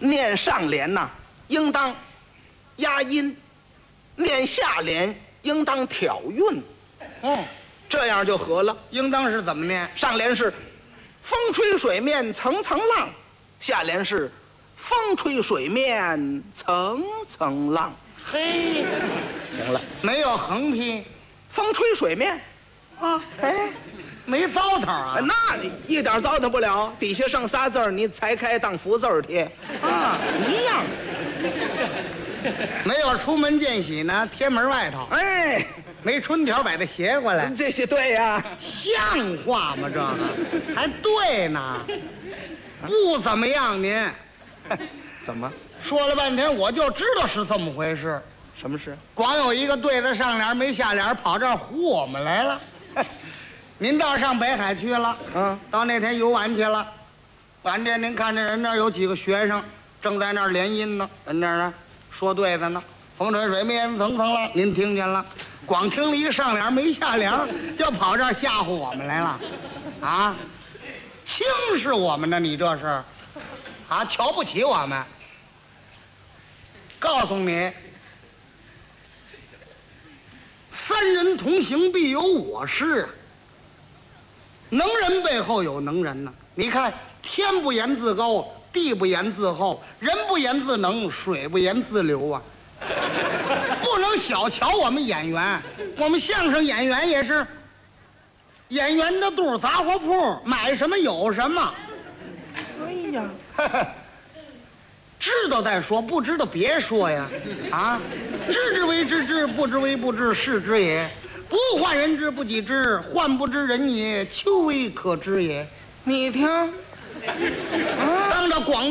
念上联呐，应当押音；念下联应当挑韵。 哦， 这样就合了。 应当是怎么念？ 上联是风吹水面层层浪，下联是风吹水面层层浪。 嘿， 行了， 没有横批风吹水面啊， 哎， 没糟蹋啊。 那你一点糟蹋不了，底下剩仨字儿，你裁开当福字儿贴啊， 一样。 没有出门见喜呢，贴门外头。 哎， 没春条把它斜过来， 这些对呀， 像话吗？这个还对呢，不怎么样您。 怎么？ 说了半天，我就知道是这么回事。 什么事？ 光有一个对子上联没下联，跑这儿唬我们来了。您倒上北海去了，到那天游玩去了。晚间您看这人那儿有几个学生正在那儿联音呢，人那儿说对子呢。风吹水面层层浪，您听见了？光听了一个上联没下联，就跑这儿吓唬我们来了，啊！轻视我们呢？你这是，啊，瞧不起我们？告诉你，三人同行必有我师，能人背后有能人呢。你看，天不言自高，地不言自厚，人不言自能，水不言自流啊。不能小瞧我们演员，我们相声演员也是演员的肚杂货铺，买什么有什么。 哎呀， 知道再说，不知道别说呀！啊，知之为知之，不知为不知，是知也。不患人之不己知，患不知人也，求为可知也。 你听， 当着广